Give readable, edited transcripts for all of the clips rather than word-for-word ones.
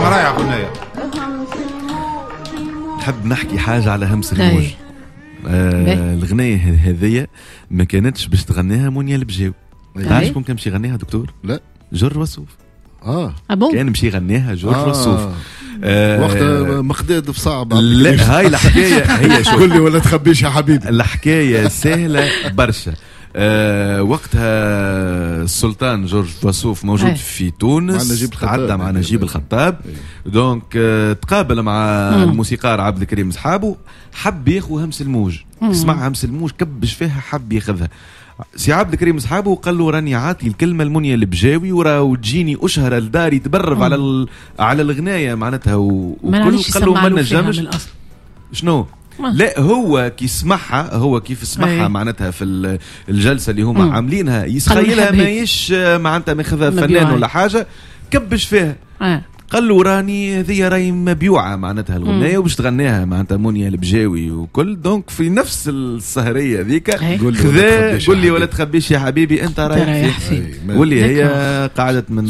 رايعة غنية. نحب نحكي حاجة على همس الموج. الغنية هذية ما كانتش باش تغنيها منيا البجاوي. تعرف شكون كان باش يغنيها دكتور؟ لا جور وصوف. كان باش يغنيها جور وصوف. وقت مقداد في صعب. لا هاي الحكاية هي شو قول لي ولا تخبيش يا حبيبي. الحكاية سهلة برشا. وقتها السلطان جورج وسوف موجود في تونس، تعدى مع نجيب الخطاب. دونك تقابل مع الموسيقار عبد الكريم صحابه، حب ياخذ همس الموج. سمع همس الموج كبش فيها، حب ياخذها. سي عبد الكريم صحابه وقال له راني عاطي الكلمه لمنيا البجاوي وراه تجيني اشهر الدار يتبرف على الغنايه معناتها وكل قال له ما نجمش شنو. لا هو كي سمعها، هو كيف سمعها معناتها في الجلسه اللي هما عاملينها يسخيلها ماهيش معناتها ماخذها فنان ولا حاجه، كبش فيها. قال له راني هذه راهي مبيوعه معناتها الغنايه وباش تغنيها معناتها منيا البجاوي وكل. دونك في نفس السهريه ذيك قول لي ولا تخبيش يا حبيبي انت رايح فيه. واللي هي قاعده من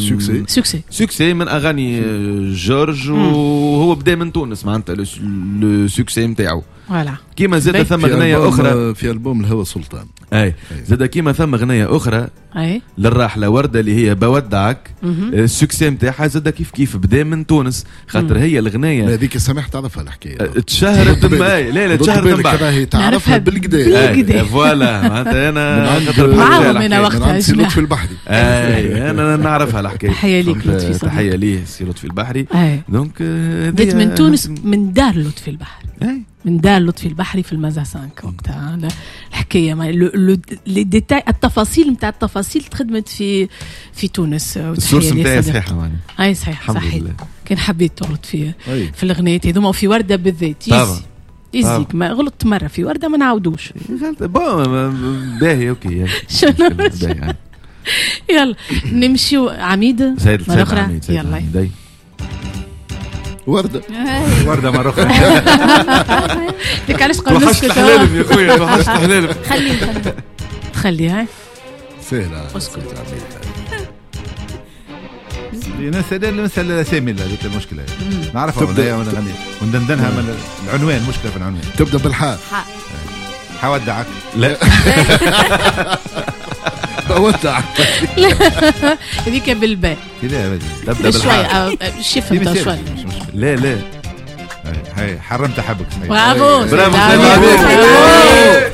سوكسي من اغاني جورج، وهو بدا من تونس معناتها لو سوكسي نتاعو. كيما زاد ثم غنية أخرى في ألبوم الهوى سلطان. زاد كيما ثم غنية أخرى للراحلة وردة اللي هي بودعك. السكسي نتاعها زاد كيف بدا من تونس، خاطر هي الغنية هذيك سامح تعرفها الحكاية. تشهرت لا تشهرت من بعد تعرفها بالقدا. فوالا معناتها أنا معاهم أنا وقتها سي لطفي البحري. أنا نعرفها الحكاية. تحية ليك لطفي. تحية ليه سي لطفي البحري. دونك بديت من تونس من دار لطفي البحري. من دار لطفي البحري في المازا 5 وقتها. الحكايه لي ديتاي التفاصيل نتاع التفاصيل تخدمت في تونس. السورس نتاعي صحيحه معناها. اي صحيح صحيح. كان حبيت تغلط في الاغنيات هذوما وفي ورده بالذات. يزيك ما غلطت مره في ورده ما نعاودوش. باهي اوكي. يلا نمشيو عميد مرة أخرى. يلا وردة مرة أخرى. لك علاش قال وحشت حلالم يا خويا، وحشت حلالم. خلي هاي سهلة. اسكت نسأل الأسامي هذيك المشكلة. نعرفها وندندنها من العنوان. مشكلة في العنوان تبدأ بالحاء. حودعك. لا بودعك. هذيك بالباء. كذا تبدأ بالحاء. شفت شوي. لا هاي حرمت حبك. برافو.